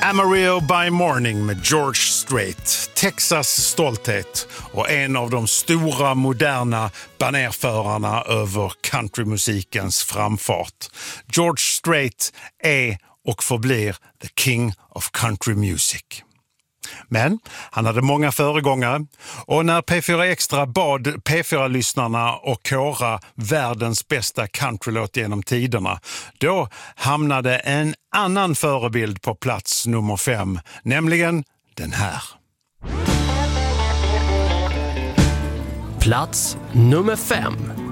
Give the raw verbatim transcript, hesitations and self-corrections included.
Amarillo by Morning med George Strait, Texas stolthet och en av de stora moderna banerförarna över countrymusikens framfart. George Strait är och förblir the king of country music. Men han hade många föregångare och när P fyra Extra bad P fyra-lyssnarna och kora världens bästa countrylåt genom tiderna, då hamnade en annan förebild på plats nummer fem, nämligen den här. Plats nummer fem.